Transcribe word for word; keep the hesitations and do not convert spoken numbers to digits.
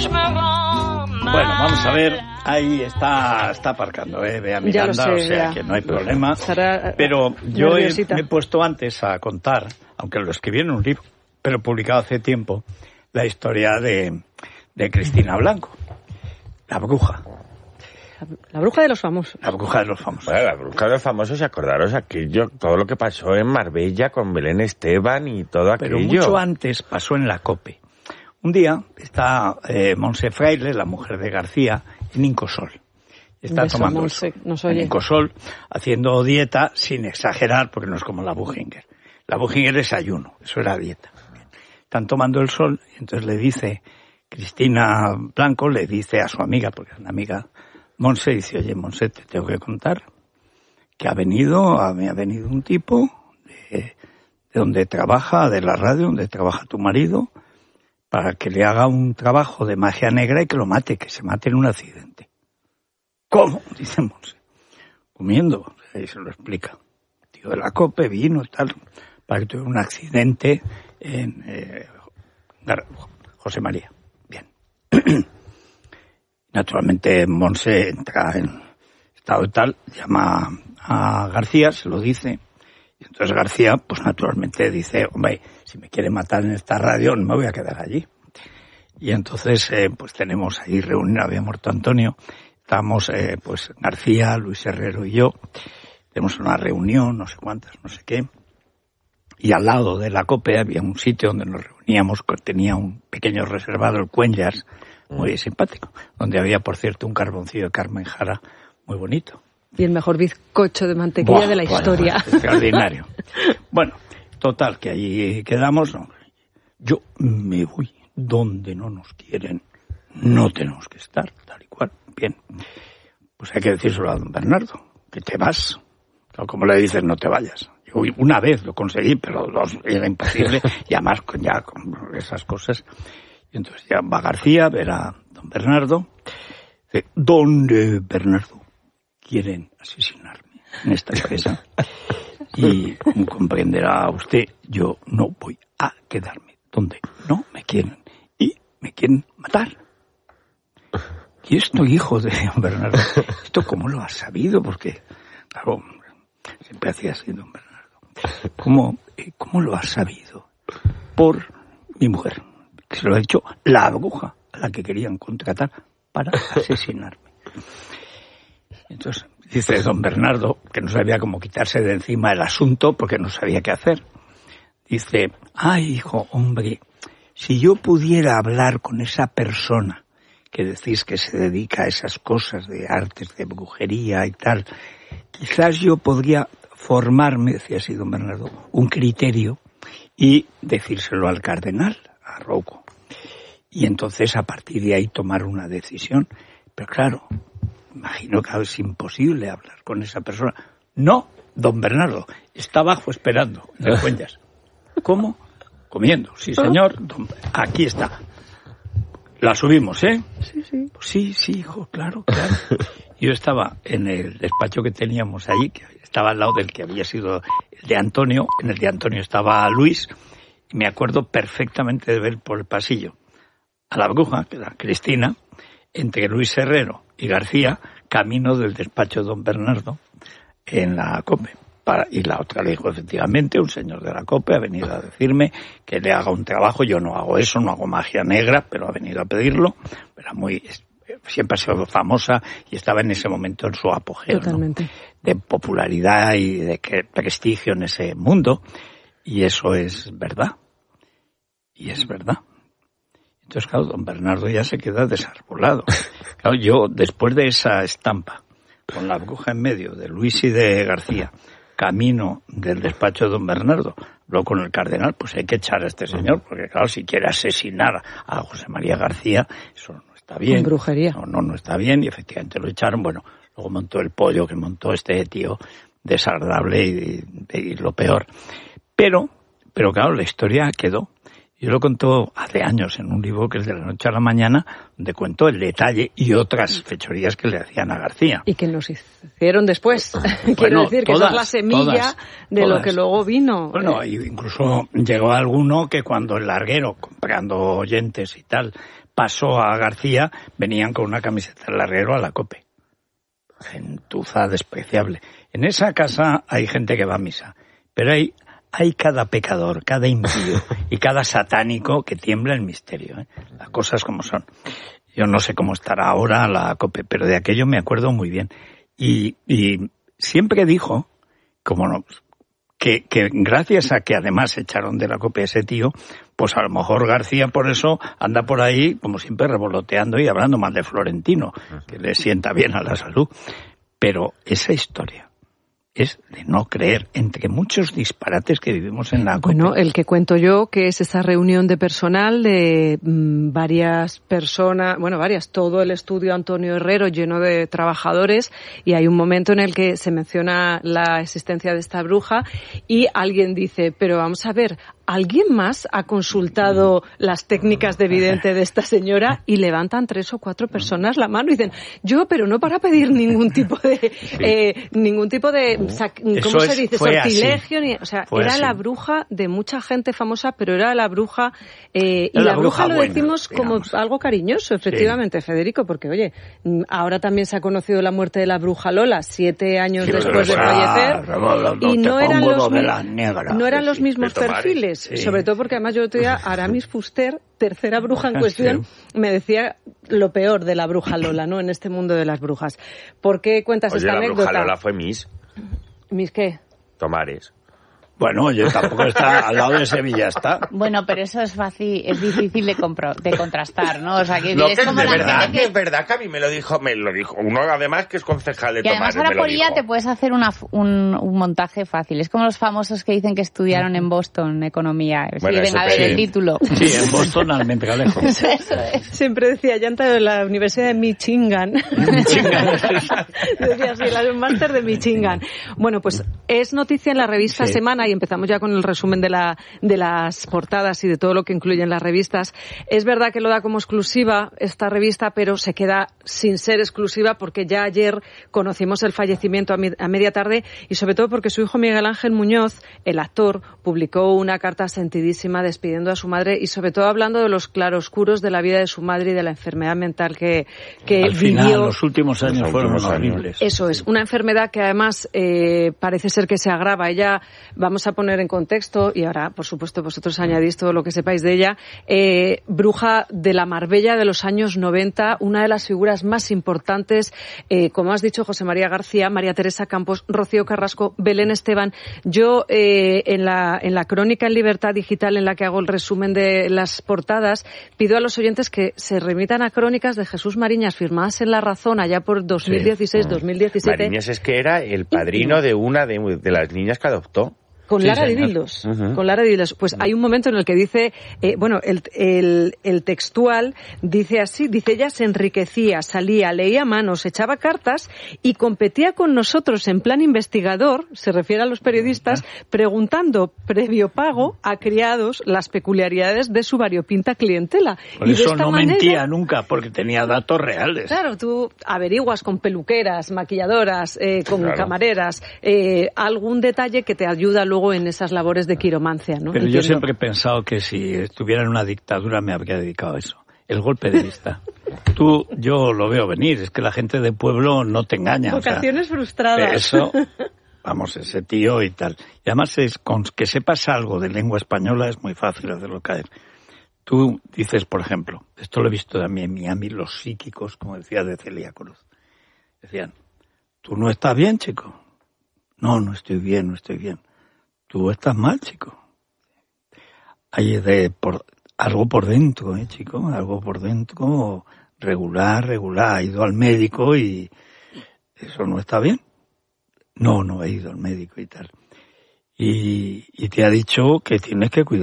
Bueno, vamos a ver, ahí está está aparcando, ¿eh? Bea Miranda, sé, o sea ya. Que no hay problema. Estará pero yo he, me he puesto antes a contar, aunque lo escribí en un libro, pero publicado hace tiempo, la historia de, de Cristina Blanco, la bruja. La, la bruja de los famosos. La bruja de los famosos. Bueno, la bruja de los famosos, acordaros aquello, todo lo que pasó en Marbella con Belén Esteban y todo aquello. Pero mucho antes pasó en la COPE. Un día está eh, Montse Fraile, la mujer de García, en Incosol. Está Beso, tomando Monse, el nos sol. En Incosol, haciendo dieta sin exagerar, porque no es como la Buchinger. La Buchinger es ayuno, eso era dieta. Bien. Están tomando el sol, y entonces le dice, Cristina Blanco le dice a su amiga, porque es una amiga, Montse, dice, oye, Montse, te tengo que contar que ha venido, ha, me ha venido un tipo de, de donde trabaja, de la radio, donde trabaja tu marido, para que le haga un trabajo de magia negra y que lo mate, que se mate en un accidente. ¿Cómo? Dice Monse. Comiendo, ahí se lo explica. Tío de la COPE, vino, tal, para que tuviera un accidente en eh, José María. Bien. Naturalmente Monse entra en estado tal, llama a García, se lo dice. Y entonces García, pues naturalmente dice, hombre, si me quiere matar en esta radio, no me voy a quedar allí. Y entonces, eh, pues tenemos ahí reunión, había muerto Antonio, estamos, eh, pues García, Luis Herrero y yo, tenemos una reunión, no sé cuántas, no sé qué, y al lado de la COPE había un sitio donde nos reuníamos, que tenía un pequeño reservado, el Cuenjas, muy simpático, donde había, por cierto, un carboncillo de Carmen Jara muy bonito. Y el mejor bizcocho de mantequilla Buah, de la historia. Bueno, extraordinario. Bueno, total, que allí quedamos. No, yo me voy donde no nos quieren. No tenemos que estar, tal y cual. Bien. Pues hay que decírselo a don Bernardo, que te vas. O como le dices, no te vayas. Yo una vez lo conseguí, pero dos, era imposible. Y además con, ya con esas cosas. Y entonces ya va García a ver a don Bernardo. Dice, ¿dónde, Bernardo? Quieren asesinarme en esta empresa y como comprenderá usted, yo no voy a quedarme donde no me quieren y me quieren matar. Y esto, hijo de don Bernardo, ¿esto cómo lo has sabido? Porque, claro, siempre hacía así don Bernardo. ¿Cómo, cómo lo has sabido? Por mi mujer, que se lo ha dicho la bruja a la que querían contratar para asesinarme. Entonces, dice don Bernardo, que no sabía cómo quitarse de encima el asunto, porque no sabía qué hacer. Dice, ay, hijo, hombre, si yo pudiera hablar con esa persona que decís que se dedica a esas cosas de artes, de brujería y tal, quizás yo podría formarme, decía así don Bernardo, un criterio y decírselo al cardenal, a Rouco. Y entonces, a partir de ahí, tomar una decisión. Pero claro, imagino que es imposible hablar con esa persona. No, don Bernardo, está abajo esperando en las Cuenjas. ¿Cómo? Comiendo. Sí, señor. Don, aquí está. La subimos, ¿eh? Sí, sí. Pues sí, sí, hijo, claro, claro. Yo estaba en el despacho que teníamos allí, que estaba al lado del que había sido el de Antonio. En el de Antonio estaba Luis. Y me acuerdo perfectamente de ver por el pasillo a la bruja, que era Cristina, entre Luis Herrero y García, camino del despacho de don Bernardo en la COPE. Para, y la otra le dijo, efectivamente, un señor de la COPE ha venido a decirme que le haga un trabajo. Yo no hago eso, no hago magia negra, pero ha venido a pedirlo. Era muy, siempre ha sido famosa y estaba en ese momento en su apogeo, ¿no? De popularidad y de prestigio en ese mundo. Y eso es verdad. Y es verdad. Entonces, claro, don Bernardo ya se queda desarbolado. Claro, yo, después de esa estampa, con la bruja en medio, de Luis y de García, camino del despacho de don Bernardo, habló con el cardenal, pues hay que echar a este señor, porque claro, si quiere asesinar a José María García, eso no está bien. Con brujería. No, no, no está bien, y efectivamente lo echaron. Bueno, luego montó el pollo que montó este tío desagradable y, y lo peor. Pero, pero claro, la historia quedó. Yo lo contó hace años en un libro que es de la noche a la mañana, donde cuento el detalle y otras fechorías que le hacían a García. Y que nos hicieron después. Bueno, Quiero decir que todas, esa es la semilla todas, de todas. lo que luego vino. Bueno, incluso llegó alguno que cuando el larguero, comprando oyentes y tal, pasó a García, venían con una camiseta del larguero a la COPE. Gentuza despreciable. En esa casa hay gente que va a misa, pero hay, hay cada pecador, cada impío y cada satánico que tiembla el misterio, ¿eh? Las cosas como son. Yo no sé cómo estará ahora la COPE, pero de aquello me acuerdo muy bien. Y, y siempre dijo, como no, que, que gracias a que además echaron de la COPE a ese tío, pues a lo mejor García por eso anda por ahí, como siempre, revoloteando y hablando mal de Florentino, que le sienta bien a la salud. Pero esa historia es de no creer, entre muchos disparates que vivimos en la COPE. Bueno, el que cuento yo, que es esa reunión de personal de mmm, varias personas, bueno, varias, todo el estudio Antonio Herrero lleno de trabajadores, y hay un momento en el que se menciona la existencia de esta bruja y alguien dice, pero vamos a ver, ¿alguien más ha consultado las técnicas de vidente de esta señora? Y levantan tres o cuatro personas la mano y dicen, yo, pero no para pedir ningún tipo de, sí. eh, ningún tipo de, ¿cómo se dice? Sortilegio. Ni, o sea, fue era así. La bruja de mucha gente famosa, pero era la bruja, eh, y la, la bruja, bruja lo buena, decimos digamos. Como algo cariñoso, efectivamente, sí. Federico, porque oye, ahora también se ha conocido la muerte de la bruja Lola, siete años sí, después de fallecer, no, y no eran los, negra, no eran los sí, mismos perfiles. Sí. Sobre todo porque además yo el otro día, Aramis Fuster, tercera bruja en cuestión, sí. me decía lo peor de la bruja Lola, ¿no? En este mundo de las brujas. ¿Por qué cuentas Oye, esta la anécdota? Bruja Lola fue Miss. ¿Miss qué? Tomares. Bueno, oye, tampoco está al lado de Sevilla, está. Bueno, pero eso es fácil, es difícil de, compro, de contrastar, ¿no? O sea, que no, es que como es la verdad, gente que es verdad que a mí me lo dijo, me lo dijo uno además que es concejal de y Tomares. Y además ahora por I A te puedes hacer una, un, un montaje fácil. Es como los famosos que dicen que estudiaron en Boston economía. Bueno, sí, venga, a ver sí. el título. Sí, en Boston Almendralejo. Eso es. Siempre decía llanta de la Universidad de Michigan. Michigan. Decía así, el máster de Michigan. Bueno, pues es noticia en la revista sí. Semana, y empezamos ya con el resumen de la de las portadas y de todo lo que incluyen las revistas. Es verdad que lo da como exclusiva esta revista, pero se queda sin ser exclusiva porque ya ayer conocimos el fallecimiento a, mi, a media tarde, y sobre todo porque su hijo Miguel Ángel Muñoz, el actor, publicó una carta sentidísima despidiendo a su madre y sobre todo hablando de los claroscuros de la vida de su madre y de la enfermedad mental que, que Al vivió. Final, los últimos años los fueron últimos horribles. Eso es, una enfermedad que además eh, parece ser que se agrava. Ella, vamos a poner en contexto, y ahora, por supuesto, vosotros añadís todo lo que sepáis de ella, eh, bruja de la Marbella de los años noventa, una de las figuras más importantes, eh, como has dicho, José María García, María Teresa Campos, Rocío Carrasco, Belén Esteban. Yo, eh, en la, en la crónica en Libertad Digital, en la que hago el resumen de las portadas, pido a los oyentes que se remitan a crónicas de Jesús Mariñas, firmadas en La Razón allá por dos mil dieciséis, sí. dos mil diecisiete. Mariñas es que era el padrino de una de, de las niñas que adoptó. Con sí, Lara señor. de Dildos, Uh-huh. con Lara de Dildos. Pues hay un momento en el que dice, eh, bueno, el, el, el textual dice así, dice, ella se enriquecía, salía, leía manos, echaba cartas y competía con nosotros en plan investigador, se refiere a los periodistas, uh-huh. preguntando previo pago a criados las peculiaridades de su variopinta clientela. Por y eso de esta no manera, mentía nunca, porque tenía datos reales. Claro, tú averiguas con peluqueras, maquilladoras, eh, con claro. camareras, eh, algún detalle que te ayuda luego en esas labores de quiromancia, ¿no? Pero Entiendo. yo siempre he pensado que si estuviera en una dictadura me habría dedicado a eso. El golpe de vista. Tú, yo lo veo venir, es que la gente de pueblo no te engaña. Vocaciones o sea, frustradas. Eso, vamos, ese tío y tal. Y además es con que sepas algo de lengua española es muy fácil hacerlo caer. Tú dices, por ejemplo, esto lo he visto también en Miami, los psíquicos, como decía de Celia Cruz. Decían, ¿tú no estás bien, chico? No, no estoy bien, no estoy bien. Tú estás mal, chico. Hay de por, algo por dentro, ¿eh, chico? Algo por dentro, regular, regular. Ha ido al médico y eso no está bien. No, no he ido al médico y tal. Y, y te ha dicho que tienes que cuidar.